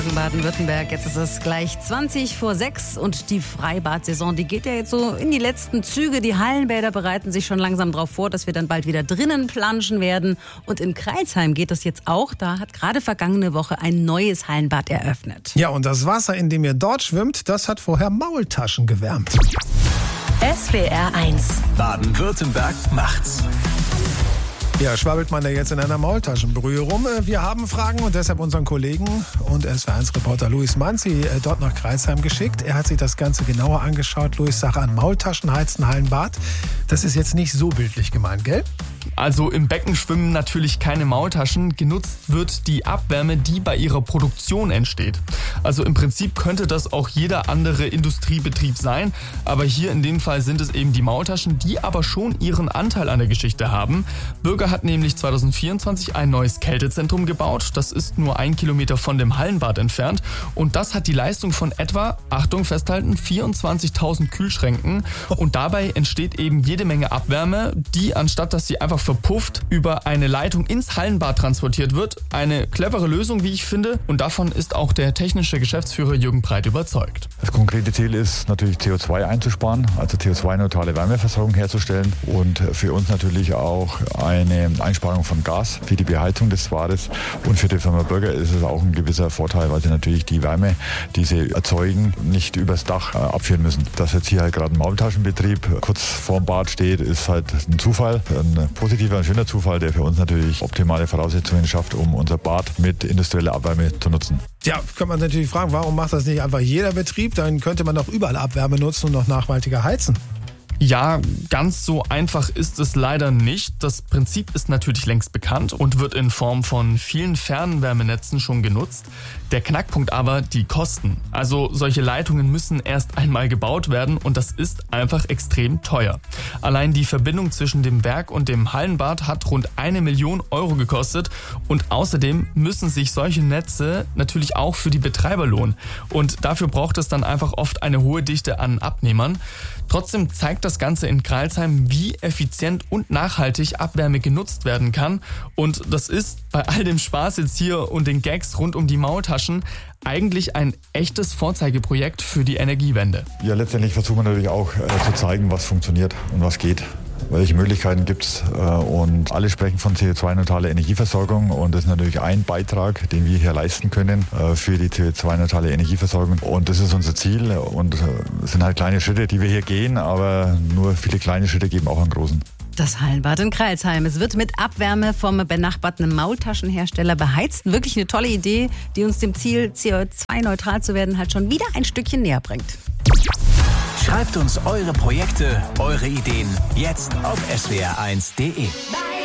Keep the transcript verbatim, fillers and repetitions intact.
Baden-Württemberg. Jetzt ist es gleich zwanzig vor sechs und die Freibad-Saison, die geht ja jetzt so in die letzten Züge. Die Hallenbäder bereiten sich schon langsam darauf vor, dass wir dann bald wieder drinnen planschen werden. Und in Crailsheim geht das jetzt auch. Da hat gerade vergangene Woche ein neues Hallenbad eröffnet. Ja, und das Wasser, in dem ihr dort schwimmt, das hat vorher Maultaschen gewärmt. S W R eins. Baden-Württemberg macht's. Ja, schwabbelt man da jetzt in einer Maultaschenbrühe rum? Wir haben Fragen und deshalb unseren Kollegen und S W R eins Reporter Luis Manzi dort nach Crailsheim geschickt. Er hat sich das Ganze genauer angeschaut. Luis, Sache an Maultaschen heizen Hallenbad. Das ist jetzt nicht so bildlich gemeint, gell? Also im Becken schwimmen natürlich keine Maultaschen. Genutzt wird die Abwärme, die bei ihrer Produktion entsteht. Also im Prinzip könnte das auch jeder andere Industriebetrieb sein. Aber hier in dem Fall sind es eben die Maultaschen, die aber schon ihren Anteil an der Geschichte haben. Bürger hat nämlich zwanzig vierundzwanzig ein neues Kältezentrum gebaut. Das ist nur ein Kilometer von dem Hallenbad entfernt. Und das hat die Leistung von etwa, Achtung festhalten, vierundzwanzigtausend Kühlschränken. Und dabei entsteht eben jede Menge Abwärme, die anstatt dass sie einfach verpufft über eine Leitung ins Hallenbad transportiert wird. Eine clevere Lösung, wie ich finde. Und davon ist auch der technische Geschäftsführer Jürgen Breit überzeugt. Das konkrete Ziel ist natürlich C O zwei einzusparen, also C O zwei neutrale Wärmeversorgung herzustellen und für uns natürlich auch eine Einsparung von Gas für die Beheizung des Bades. Und für die Firma Bürger ist es auch ein gewisser Vorteil, weil sie natürlich die Wärme, die sie erzeugen, nicht übers Dach abführen müssen. Dass jetzt hier halt gerade ein Maultaschenbetrieb kurz vorm Bad steht, ist halt ein Zufall, ein positiver, ein schöner Zufall, der für uns natürlich optimale Voraussetzungen schafft, um unser Bad mit industrieller Abwärme zu nutzen. Ja, kann man natürlich fragen, warum macht das nicht einfach jeder Betrieb? Dann könnte man doch überall Abwärme nutzen und noch nachhaltiger heizen. Ja, ganz so einfach ist es leider nicht. Das Prinzip ist natürlich längst bekannt und wird in Form von vielen Fernwärmenetzen schon genutzt. Der Knackpunkt aber die Kosten. Also solche Leitungen müssen erst einmal gebaut werden und das ist einfach extrem teuer. Allein die Verbindung zwischen dem Werk und dem Hallenbad hat rund eine Million Euro gekostet und außerdem müssen sich solche Netze natürlich auch für die Betreiber lohnen. Und dafür braucht es dann einfach oft eine hohe Dichte an Abnehmern. Trotzdem zeigt das Ganze in Crailsheim, wie effizient und nachhaltig Abwärme genutzt werden kann. Und das ist bei all dem Spaß jetzt hier und den Gags rund um die Maultaschen eigentlich ein echtes Vorzeigeprojekt für die Energiewende. Ja, letztendlich versuchen wir natürlich auch äh, zu zeigen, was funktioniert und was geht. Welche Möglichkeiten gibt es? Und alle sprechen von C O zwei neutraler Energieversorgung und das ist natürlich ein Beitrag, den wir hier leisten können für die C O zwei neutrale Energieversorgung. Und das ist unser Ziel und es sind halt kleine Schritte, die wir hier gehen, aber nur viele kleine Schritte geben auch einen großen. Das Hallenbad in Crailsheim. Es wird mit Abwärme vom benachbarten Maultaschenhersteller beheizt. Wirklich eine tolle Idee, die uns dem Ziel, C O zwei neutral zu werden, halt schon wieder ein Stückchen näher bringt. Schreibt uns eure Projekte, eure Ideen jetzt auf S W R eins punkt de.